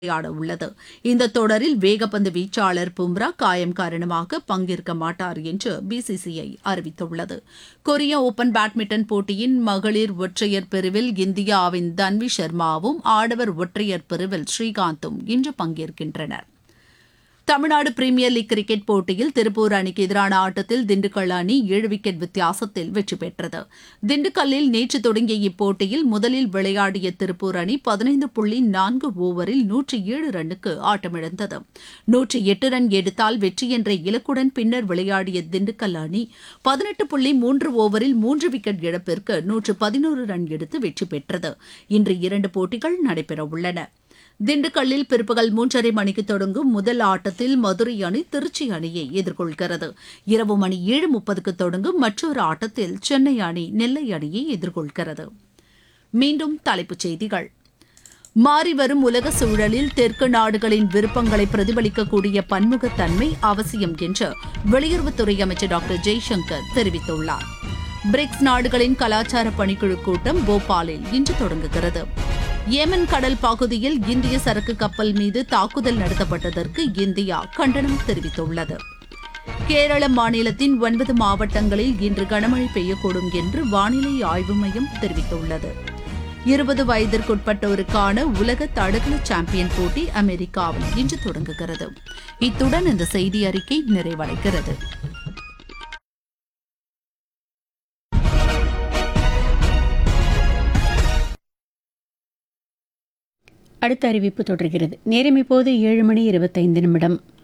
விளையாட உள்ளது. இந்த தொடரில் வேகப்பந்து வீச்சாளர் பும்ரா காயம் காரணமாக பங்கேற்க மாட்டார் என்று பிசிசிஐ அறிவித்துள்ளது. கொரிய ஓபன் பேட்மிண்டன் போட்டியின் மகளிர் ஒற்றையர் பிரிவில் இந்தியாவின் தன்வி சர்மாவும் ஆடவர் ஒற்றையர் பிரிவில் ஸ்ரீகாந்தும் இன்று பங்கேற்கின்றனர். தமிழ்நாடு பிரீமியர் லீக் கிரிக்கெட் போட்டியில் திருப்பூர் அணிக்கு எதிரான ஆட்டத்தில் திண்டுக்கல் அணி 7 விக்கெட் வித்தியாசத்தில் வெற்றி பெற்றது. திண்டுக்கல்லில் நேற்று தொடங்கிய இப்போட்டியில் முதலில் விளையாடிய திருப்பூர் அணி 15.4 ஓவரில் 107 ரன்னுக்கு ஆட்டமிழந்தது. 108 ரன் எடுத்தால் வெற்றி என்ற இலக்குடன் பின்னர் விளையாடிய திண்டுக்கல் அணி 18.3 ஓவரில் 3 விக்கெட் இழப்பிற்கு 111 ரன் எடுத்து வெற்றி பெற்றது. இன்று 2 போட்டிகள் நடைபெறவுள்ளன. திண்டுக்கல்லில் பிற்பகல் 3:30 மணிக்கு தொடங்கும் முதல் ஆட்டத்தில் மதுரை அணி திருச்சி அணியை எதிர்கொள்கிறது. இரவு மணி 7:30க்கு தொடங்கும் மற்றொரு ஆட்டத்தில் சென்னை அணி நெல்லை அணியை எதிர்கொள்கிறது. மீண்டும் தலைப்புச் செய்திகள். மாறிவரும் உலக சூழலில் தெற்கு நாடுகளின் விருப்பங்களை பிரதிபலிக்கக்கூடிய பன்முகத்தன்மை அவசியம் என்று வெளியுறவுத்துறை அமைச்சர் டாக்டர் ஜெய்சங்கர் தெரிவித்துள்ளார். பிரிக்ஸ் நாடுகளின் கலாச்சார பணிக்குழு கூட்டம் போபாலில் இன்று தொடங்குகிறது. ஏமன் கடல் பகுதியில் இந்திய சரக்கு கப்பல் மீது தாக்குதல் நடத்தப்பட்டதற்கு இந்தியா கண்டனம் தெரிவித்துள்ளது. கேரள மாநிலத்தின் 9 மாவட்டங்களில் இன்று கனமழை பெய்யக்கூடும் என்று வானிலை ஆய்வு மையம் தெரிவித்துள்ளது. 20 வயதிற்குட்பட்டோருக்கான உலக தடகள சாம்பியன் போட்டி அமெரிக்காவில் இன்று தொடங்குகிறது. இத்துடன் இந்த செய்தி அறிக்கை நிறைவடைகிறது. அடுத்த அறிவிப்பு தொடர்கிறது. நேரம் இப்போது 7:25.